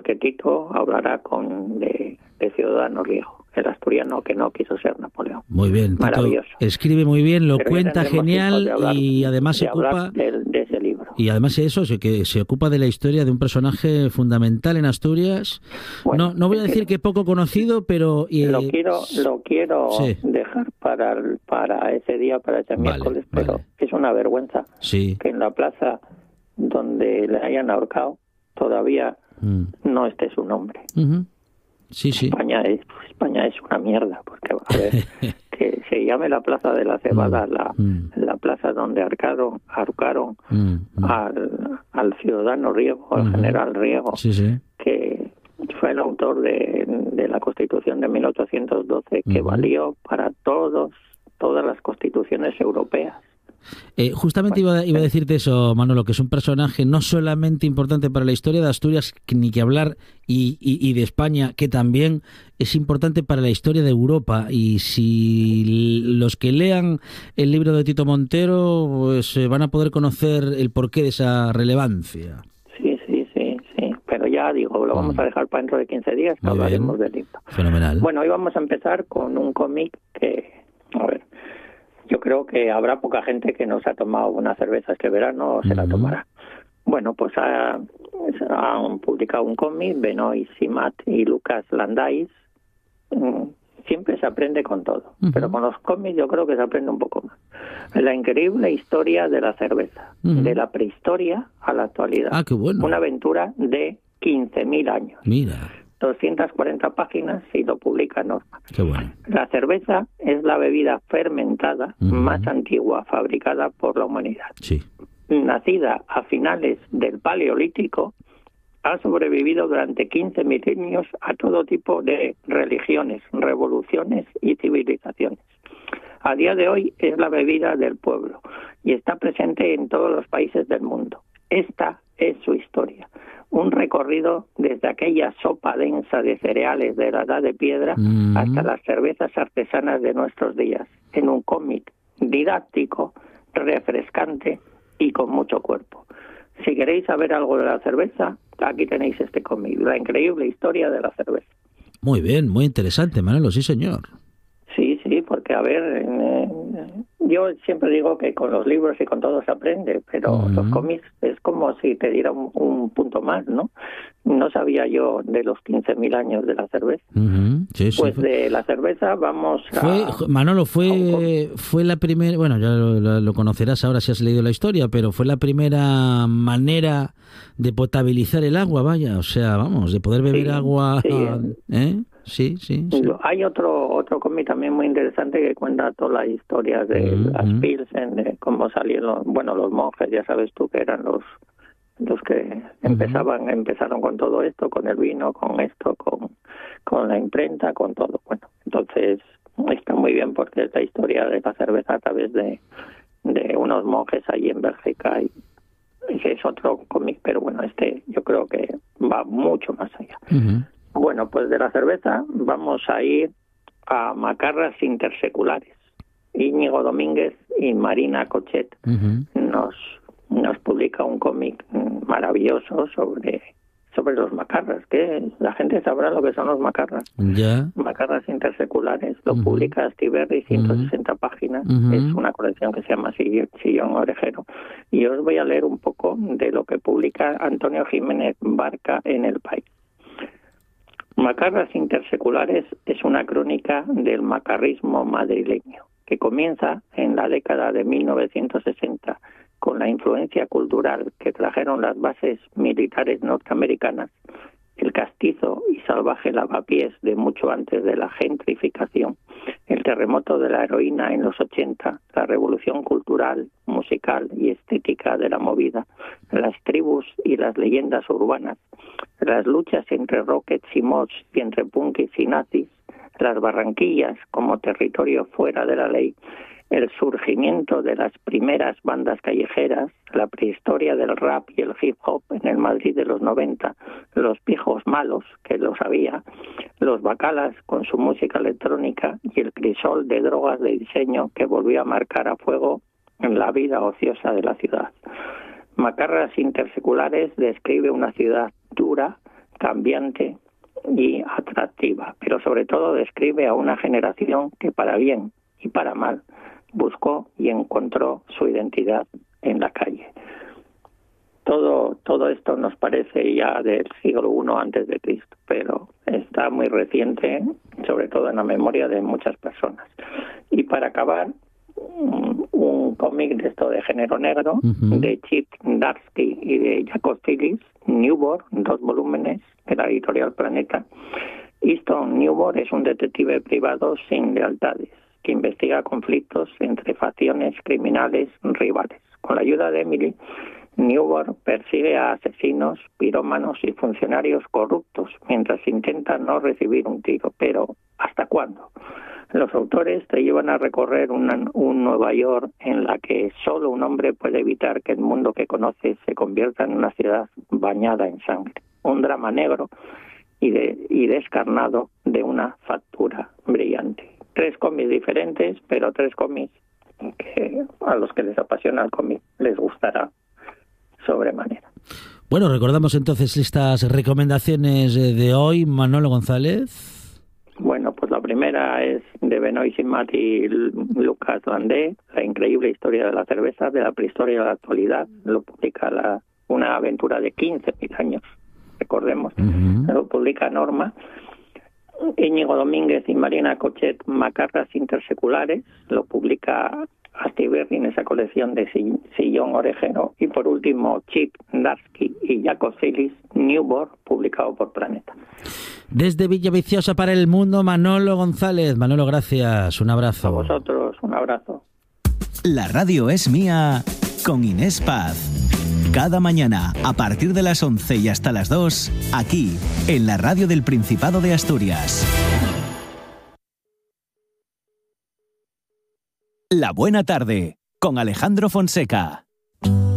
porque Tito hablará de Ciudadano Riego, el asturiano que no quiso ser Napoleón. Muy bien, Tito Maravilloso. escribe muy bien, lo Pero cuenta genial y además se ocupa de ese libro. Y además eso, que se ocupa de la historia de un personaje fundamental en Asturias. Bueno, no voy a decir que poco conocido, pero... Lo quiero sí. dejar para ese día, para ese miércoles, pero es una vergüenza que en la plaza donde le hayan ahorcado todavía no esté su nombre. Sí, sí. España es una mierda, porque a ver, que se llame la Plaza de la Cebada, la plaza donde ahorcaron al ciudadano Riego, al general Riego, que fue el autor de la Constitución de 1812, que valió para todas las constituciones europeas. Justamente iba a decirte eso, Manolo, que es un personaje no solamente importante para la historia de Asturias, ni que hablar, y de España, que también es importante para la historia de Europa. Y si los que lean el libro de Tito Montero, pues van a poder conocer el porqué de esa relevancia. Sí, pero ya digo, lo vamos a dejar para dentro de 15 días, que hablaremos del libro. Fenomenal. Bueno, hoy vamos a empezar con un cómic que, a ver, yo creo que habrá poca gente que no se ha tomado una cerveza este verano o se la tomará. Bueno, pues han publicado un cómic, Benoît Simat y Lucas Landais. Siempre se aprende con todo, pero con los cómics yo creo que se aprende un poco más. La increíble historia de la cerveza, de la prehistoria a la actualidad. Ah, qué bueno. Una aventura de 15.000 años. Mira. 240 páginas y lo publica Norma. Qué bueno. La cerveza es la bebida fermentada más antigua fabricada por la humanidad. Sí. Nacida a finales del Paleolítico, ha sobrevivido durante 15 milenios a todo tipo de religiones, revoluciones y civilizaciones. A día de hoy es la bebida del pueblo y está presente en todos los países del mundo. Esta es su historia. Un recorrido desde aquella sopa densa de cereales de la Edad de Piedra hasta las cervezas artesanas de nuestros días, en un cómic didáctico, refrescante y con mucho cuerpo. Si queréis saber algo de la cerveza, aquí tenéis este cómic, La increíble historia de la cerveza. Muy bien, muy interesante, Manolo, sí señor. Sí, porque a ver, yo siempre digo que con los libros y con todo se aprende, pero los cómics es como si te diera un punto más, ¿no? No sabía yo de los 15.000 años de la cerveza. Pues de la cerveza vamos Manolo, fue la primera, bueno, ya lo conocerás ahora si has leído la historia, pero fue la primera manera de potabilizar el agua, vaya, o sea, vamos, de poder beber agua, Sí. Hay otro cómic también muy interesante que cuenta toda la historia de las Pilsen, de cómo salieron, bueno, los monjes, ya sabes tú que eran los que empezaron con todo esto, con el vino, con esto, con la imprenta, con todo. Bueno, entonces está muy bien porque es la historia de la cerveza a través de unos monjes allí en Bélgica y es otro cómic, pero bueno, yo creo que va mucho más allá. Bueno, pues de la cerveza vamos a ir a Macarras Interseculares. Íñigo Domínguez y Marina Cochet nos publica un cómic maravilloso sobre los macarras, que la gente sabrá lo que son los macarras. Macarras Interseculares, lo publica Astiberri, 160 páginas, es una colección que se llama Sillón Orejero. Y os voy a leer un poco de lo que publica Antonio Jiménez Barca en El País. Macarras Interseculares es una crónica del macarrismo madrileño, que comienza en la década de 1960 con la influencia cultural que trajeron las bases militares norteamericanas, el castizo y salvaje lavapiés de mucho antes de la gentrificación, el terremoto de la heroína en los 80, la revolución cultural, musical y estética de la movida, las tribus y las leyendas urbanas, las luchas entre rockets y mods y entre punkis y nazis, las Barranquillas como territorio fuera de la ley, el surgimiento de las primeras bandas callejeras, la prehistoria del rap y el hip hop en el Madrid de los 90, los pijos malos, que los había, los bacalas con su música electrónica y el crisol de drogas de diseño que volvió a marcar a fuego en la vida ociosa de la ciudad. Macarras Interseculares describe una ciudad dura cambiante y atractiva, pero sobre todo describe a una generación que para bien y para mal buscó y encontró su identidad en la calle. Todo esto nos parece ya del siglo I antes de Cristo, pero está muy reciente, sobre todo en la memoria de muchas personas. Y para acabar, un cómic de esto de género negro, de Chip Zdarsky y de Jacob Phillips, Newborn, 2 volúmenes, de la editorial Planeta. Easton Newborn es un detective privado sin lealtades, que investiga conflictos entre facciones criminales rivales. Con la ayuda de Emily, Newborn persigue a asesinos, pirómanos y funcionarios corruptos mientras intenta no recibir un tiro. Pero, ¿hasta cuándo? Los autores te llevan a recorrer un Nueva York en la que solo un hombre puede evitar que el mundo que conoce se convierta en una ciudad bañada en sangre. Un drama negro y descarnado de una factura brillante. 3 cómics diferentes, pero 3 cómics que a los que les apasiona el cómic les gustará sobremanera. Bueno, recordamos entonces estas recomendaciones de hoy, Manolo González. Bueno, pues la primera es de Benoît Simat y Lucas Landé, La increíble historia de la cerveza, de la prehistoria a la actualidad. Lo publica una aventura de 15.000 años, recordemos. Lo publica Norma. Íñigo Domínguez y Marina Cochet, Macarras interseculares. Lo publica Astiberri en esa colección de Sillón Orejero. Y por último, Chip Zdarsky y Jacob Phillips, Newborn, publicado por Planeta. Desde Villaviciosa para el mundo, Manolo González. Manolo, gracias. Un abrazo. A vosotros, un abrazo. La radio es mía con Inés Paz. Cada mañana, a partir de las 11 y hasta las 2, aquí, en la radio del Principado de Asturias. La buena tarde, con Alejandro Fonseca.